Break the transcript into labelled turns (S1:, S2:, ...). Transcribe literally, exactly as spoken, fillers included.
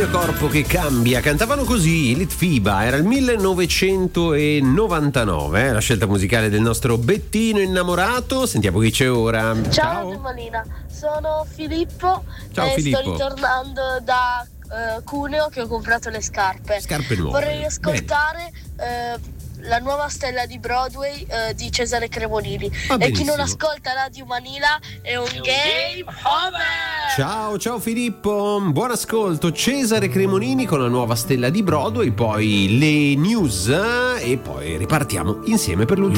S1: mio corpo che cambia, cantavano così Litfiba, era il millenovecentonovantanove, eh, la scelta musicale del nostro Bettino innamorato. Sentiamo chi c'è ora.
S2: Ciao Gemalina, sono Filippo.
S1: Ciao,
S2: e
S1: Filippo.
S2: Sto ritornando da uh, Cuneo che ho comprato le scarpe.
S1: Scarpe nuove.
S2: Vorrei ascoltare uh, la nuova stella di Broadway uh, di Cesare Cremonini.
S1: Ah,
S2: e chi non
S1: benissimo.
S2: ascolta Radio Manila è un game over.
S1: Ciao, ciao Filippo, buon ascolto. Cesare Cremonini con la nuova stella di Broadway, poi le news e poi ripartiamo insieme per l'ultimo.